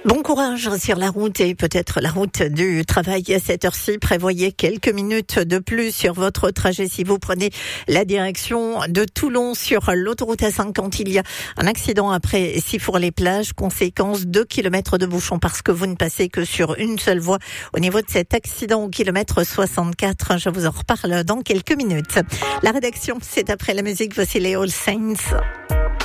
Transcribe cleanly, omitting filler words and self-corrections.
Bon courage sur la route et peut-être la route du travail à cette heure-ci. Prévoyez quelques minutes de plus sur votre trajet si vous prenez la direction de Toulon sur l'autoroute A50. Il y a un accident après Sifour-les-Plages, conséquence 2 km de bouchon parce que vous ne passez que sur une seule voie. Au niveau de cet accident au kilomètre 64, je vous en reparle dans quelques minutes. La rédaction, c'est après la musique, voici les All Saints.